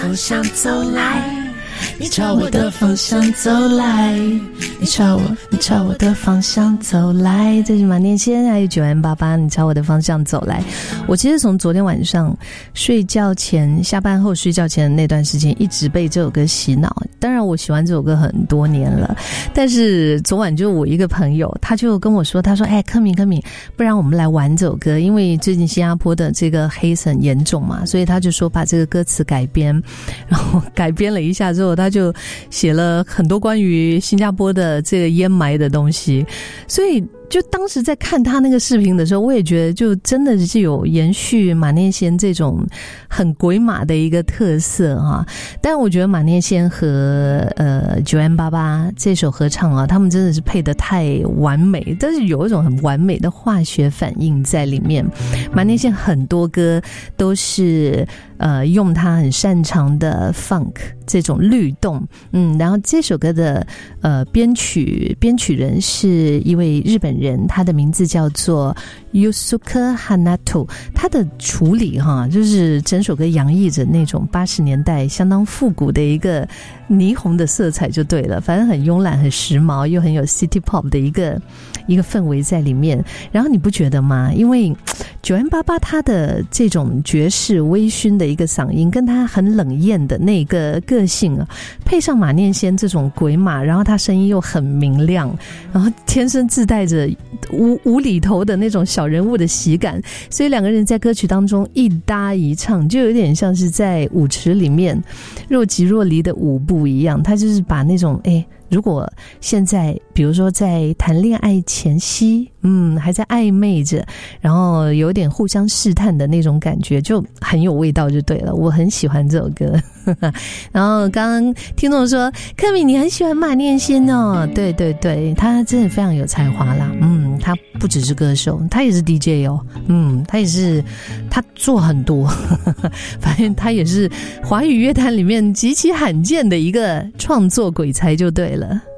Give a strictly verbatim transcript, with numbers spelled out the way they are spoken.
方向走来，你朝我的方向走来，你朝我你朝我的方向走来。这是马念先还有九 M 八八，你朝我的方向走来。我其实从昨天晚上睡觉前下班后睡觉前的那段时间一直被这首歌洗脑。当然我喜欢这首歌很多年了，但是昨晚就我一个朋友他就跟我说，他说哎，柯敏柯敏，不然我们来玩这首歌，因为最近新加坡的这个黑很严重嘛，所以他就说把这个歌词改编，然后改编了一下之后他就写了很多关于新加坡的这个烟霾的东西。所以就当时在看他那个视频的时候，我也觉得就真的是有延续马念先这种很鬼马的一个特色啊。但我觉得马念先和呃九 M 八八这首合唱啊，他们真的是配得太完美，但是有一种很完美的化学反应在里面。马念先很多歌都是呃用他很擅长的 funk 这种律动，嗯，然后这首歌的呃编曲编曲人是一位日本人，他的名字叫做 Yusuke Hanato。 他的处理哈，就是整首歌洋溢着那种八十年代相当复古的一个霓虹的色彩就对了，反正很慵懒很时髦又很有 city pop 的一个一个氛围在里面。然后你不觉得吗？因为九 M 八八他的这种爵士微醺的一个嗓音跟他很冷艳的那个个性啊，配上马念先这种鬼马，然后他声音又很明亮，然后天生自带着无无厘头的那种小人物的喜感，所以两个人在歌曲当中一搭一唱，就有点像是在舞池里面若即若离的舞步一样。他就是把那种诶如果现在比如说在谈恋爱前夕，嗯，还在暧昧着，然后有点互相试探的那种感觉，就很有味道就对了。我很喜欢这首歌。然后刚刚听众说柯敏你很喜欢马念先哦，对对对，他真的非常有才华啦。嗯，他不只是歌手，他也是 D J 哦，嗯，他也是他做很多反正他也是华语乐坛里面极其罕见的一个创作鬼才就对了。